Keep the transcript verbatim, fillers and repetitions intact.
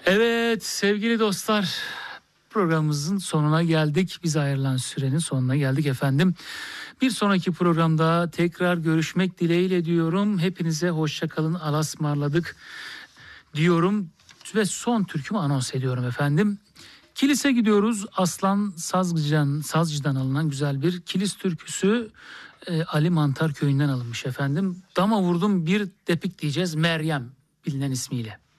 Evet sevgili dostlar, programımızın sonuna geldik. Bize ayrılan sürenin sonuna geldik efendim. Bir sonraki programda tekrar görüşmek dileğiyle diyorum. Hepinize hoşça kalın, Allah'a ısmarladık diyorum ve son türkümü anons ediyorum efendim. Kilise gidiyoruz. Aslan Sazcı'dan, Sazcı'dan alınan güzel bir kilis türküsü. e, Ali Mantar köyünden alınmış efendim. Dama vurdum bir depik diyeceğiz, Meryem bilinen ismiyle.